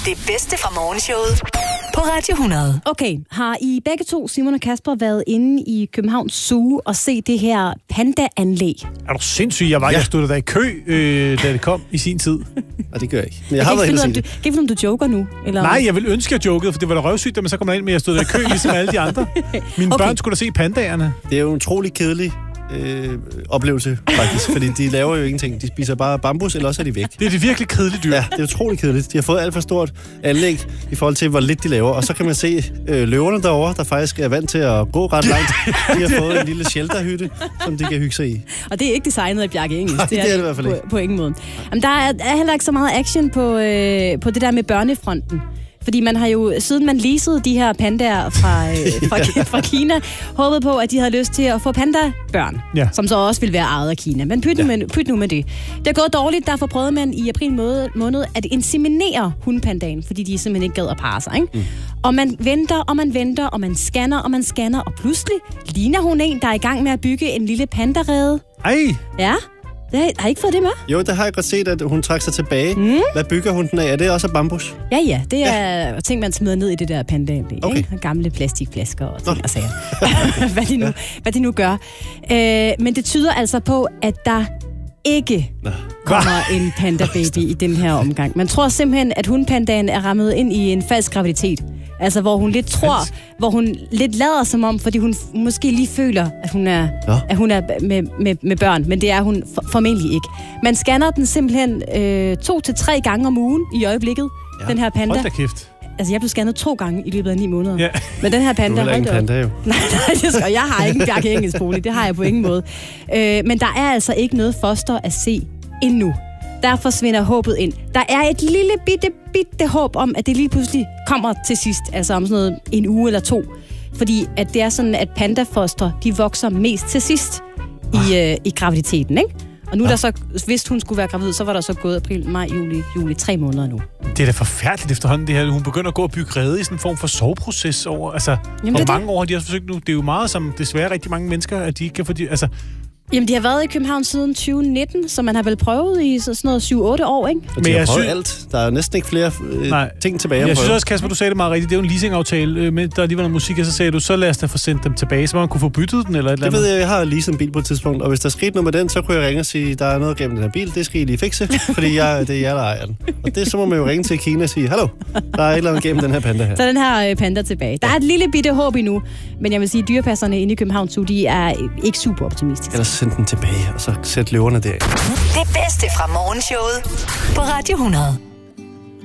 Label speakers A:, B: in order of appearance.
A: Det bedste fra morgenshowet på Radio 100.
B: Okay, har I begge to, Simon og Kasper, været inde i Københavns Zoo og se det her panda-anlæg?
C: Er du sindssyg? Jeg stod der i kø, da det kom i sin tid.
D: Og det gør jeg ikke. Men jeg har været inde og se det.
B: Kan ikke finde, om du joker nu? Eller?
C: Nej, jeg vil ønske, at jeg jokede, for det var da røvsygt, da man så kom ind, men jeg stod der i kø, ligesom alle de andre. Mine børn skulle da se pandaerne.
D: Det er jo en utrolig kedelig oplevelse, faktisk. Fordi de laver jo ingenting. De spiser bare bambus, eller også er de væk.
C: Det er det virkelig kedelige dyr.
D: Ja, det er utrolig kedeligt. De har fået alt for stort anlæg i forhold til, hvor lidt de laver. Og så kan man se løverne derovre, der faktisk er vant til at gå ret langt. De har fået en lille shelterhytte, som de kan hygge sig i.
B: Og det er ikke designet af Bjarke Engels.
D: Nej, det er det i hvert fald ikke.
B: På ingen måde. Jamen, der er heller ikke så meget action på det der med børnefronten. Fordi man har jo, siden man leasede de her pandaer fra Kina, håbet på, at de havde lyst til at få pandabørn, som så også ville være ejet af Kina. Men pyt nu med det. Det er gået dårligt, derfor prøvede man i april måned at inseminere hundpandaen, fordi de simpelthen ikke gad at parre sig. Ikke? Mm. Og man venter, og man venter, og man scanner, og pludselig ligner hun en, der er i gang med at bygge en lille pandarede.
C: Ej!
B: Ja. Har I ikke fået det med?
D: Jo, der har jeg godt set, at hun trak sig tilbage. Hvad bygger hun den af? Er det også bambus?
B: Ja, det er ting, man smider ned i det der pandaanlæg. Okay. Gamle plastikflasker og ting og sager. hvad de nu gør. Men det tyder altså på, at der ikke kommer en panda-baby i den her omgang. Man tror simpelthen, at hundpandaen er rammet ind i en falsk graviditet. Altså, hvor hun lidt lader som om, fordi hun måske lige føler, at hun er med børn, men det er hun formentlig ikke. Man scanner den simpelthen 2 til 3 gange om ugen i øjeblikket, den her panda.
C: Hold da kæft.
B: Altså, jeg blev scannet 2 gange i løbet af 9 måneder. Ja. Men den her panda...
D: Du er ikke en panda, jo.
B: Nej, jeg har ikke en Bjarke Engels bolig. Det har jeg på ingen måde. Men der er altså ikke noget foster at se endnu. Der forsvinder håbet ind. Der er et lille bitte håb om, at det lige pludselig kommer til sidst. Altså om sådan noget en uge eller 2. Fordi at det er sådan, at pandafoster, de vokser mest til sidst i graviditeten, ikke? Og nu er der så, hvis hun skulle være gravid, så var der så gået april, maj, juli 3 måneder nu.
C: Det er da forfærdeligt efterhånden, det her. Hun begynder at gå og bygge rede i sådan en form for soveproces over. Altså, hvor mange år har de også forsøgt nu? Det er jo meget, som desværre rigtig mange mennesker, at de ikke kan få de... Altså,
B: jamen, de har været i København siden 2019, så man har vel prøvet i sådan noget 7-8 år, ikke?
D: Og de har prøvet alt. Der er jo næsten ikke flere ting tilbage.
C: Jeg synes også, Kasper, du sagde det meget rigtigt. Det er jo en leasingaftale, men der lige var noget musik, og så sagde du, så lad os da få sendt dem tilbage, så man kunne få byttet den eller et eller andet.
D: Det ved jeg har leaset en bil på et tidspunkt, og hvis der skete noget med den, så kunne jeg ringe og sige, der er noget gennem den her bil, det skal I lige fikse, fordi det er jer, der ejer den. Og det så må man jo ringe til Kina og sige, hallo, der er et eller andet gennem den her panda her.
B: Så den her panda tilbage. Der er et lille bitte håb endnu, men jeg vil sige, dyrepasserne inde i København Zoo, de er ikke super optimistiske.
D: Eller send den tilbage, og så sæt løverne derind.
A: Det bedste fra morgenshowet på Radio 100.